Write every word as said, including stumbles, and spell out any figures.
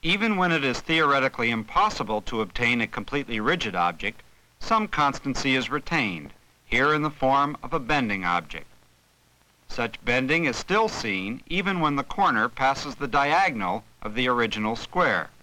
Even when it is theoretically impossible to obtain a completely rigid object, some constancy is retained, here in the form of a bending object. Such bending is still seen even when the corner passes the diagonal of the original square.